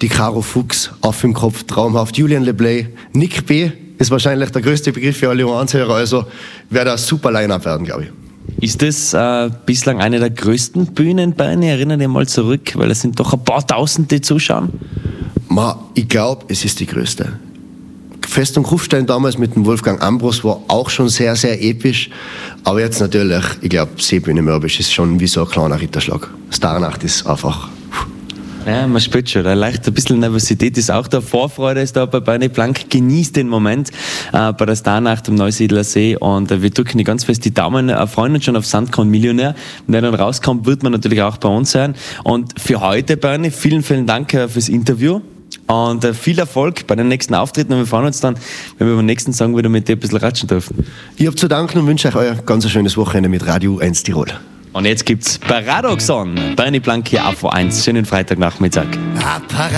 die Caro Fuchs, Auf im Kopf, traumhaft, Julian LeBlay, Nick B. ist wahrscheinlich der größte Begriff für alle Oranshörer, also wird ein super Line-Up werden, glaube ich. Ist das bislang eine der größten Bühnenbeine? Erinnere dich mal zurück, weil es sind doch ein paar Tausend, die zuschauen. Ich glaube, es ist die größte. Festung Kufstein damals mit dem Wolfgang Ambros war auch schon sehr, sehr episch. Aber jetzt natürlich, ich glaube, Seebühne Mörbisch ist schon wie so ein kleiner Ritterschlag. Starnacht ist einfach... Ja, man spürt schon, ein bisschen Nervosität ist auch da, Vorfreude ist da bei Bernie Blank, genießt den Moment bei der Starnacht am Neusiedler See und wir drücken die ganz fest die Daumen, freuen uns schon auf Sandkorn Millionär. Wenn der dann rauskommt, wird man natürlich auch bei uns hören. Und für heute, Bernie, vielen, vielen Dank fürs Interview und viel Erfolg bei den nächsten Auftritten und wir freuen uns dann, wenn wir beim nächsten Song wieder mit dir ein bisschen ratschen dürfen. Ich habe zu danken und wünsche euch ein ganz schönes Wochenende mit Radio 1 Tirol. Und jetzt gibt's Paradoxon. Bernie Blank hier auf 1. Schönen Freitagnachmittag.